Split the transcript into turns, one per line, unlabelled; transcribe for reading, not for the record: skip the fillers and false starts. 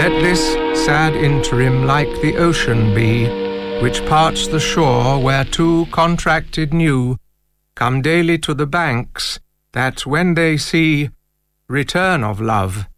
Let this sad interim like the ocean be, which parts the shore where two contracted new come daily to the banks, that when they see return of love,